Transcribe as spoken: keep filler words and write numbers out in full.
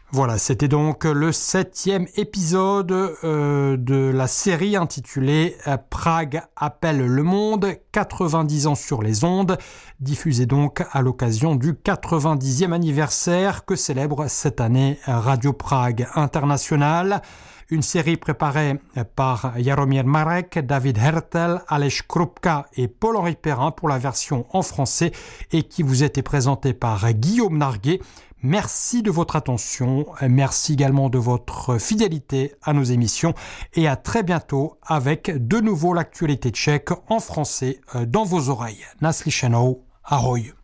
Voilà, c'était donc le septième épisode euh, de la série intitulée « Prague appelle le monde, quatre-vingt-dix ans sur les ondes », diffusée donc à l'occasion du quatre-vingt-dixième anniversaire que célèbre cette année Radio Prague International. Une série préparée par Jaromír Marek, David Hertel, Aleš Krupka et Paul-Henri Perrin pour la version en français et qui vous était présentée par Guillaume Narguet. Merci de votre attention, merci également de votre fidélité à nos émissions et à très bientôt avec de nouveau l'actualité tchèque en français dans vos oreilles. Naslyšenou, ahoj.